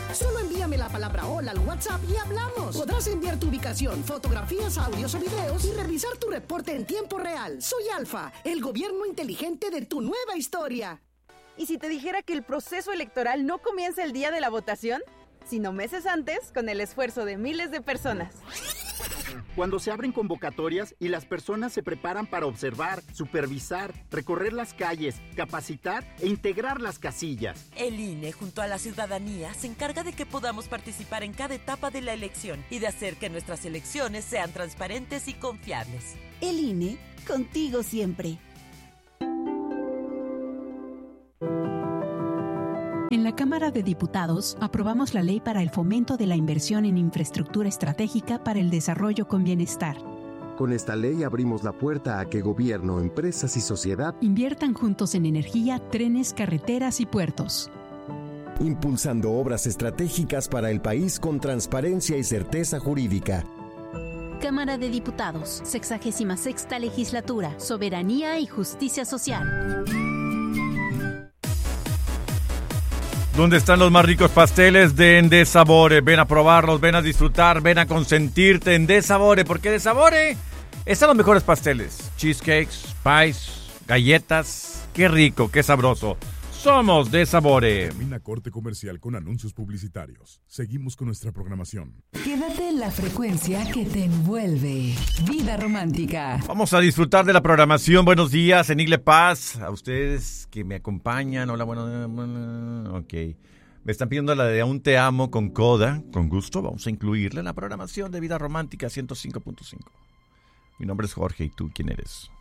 Solo envíame la palabra hola al WhatsApp y hablamos. Podrás enviar tu ubicación, fotografías, audios o videos y revisar tu reporte en tiempo real. Soy Alfa, el gobierno inteligente de tu nueva historia. ¿Y si te dijera que el proceso electoral no comienza el día de la votación, sino meses antes, con el esfuerzo de miles de personas? Cuando se abren convocatorias y las personas se preparan para observar, supervisar, recorrer las calles, capacitar e integrar las casillas. El INE, junto a la ciudadanía, se encarga de que podamos participar en cada etapa de la elección y de hacer que nuestras elecciones sean transparentes y confiables. El INE, contigo siempre. En la Cámara de Diputados aprobamos la Ley para el Fomento de la Inversión en Infraestructura Estratégica para el Desarrollo con Bienestar. Con esta ley abrimos la puerta a que gobierno, empresas y sociedad inviertan juntos en energía, trenes, carreteras y puertos. Impulsando obras estratégicas para el país con transparencia y certeza jurídica. Cámara de Diputados, 66ª Legislatura, Soberanía y Justicia Social. ¿Dónde están los más ricos pasteles de Endesabore? Ven a probarlos, ven a disfrutar, ven a consentirte en Endesabore, porque Endesabore están los mejores pasteles. Cheesecakes, pies, galletas. ¡Qué rico, qué sabroso! Somos Endesabore. Termina corte comercial con anuncios publicitarios. Seguimos con nuestra programación. Quédate en la frecuencia que te envuelve. Vida romántica. Vamos a disfrutar de la programación. Buenos días, Enigle Paz. A ustedes que me acompañan. Hola, bueno. Ok. Me están pidiendo la de Aún te amo con Coda. Con gusto, vamos a incluirla en la programación de Vida Romántica 105.5. Mi nombre es Jorge. ¿Y tú quién eres?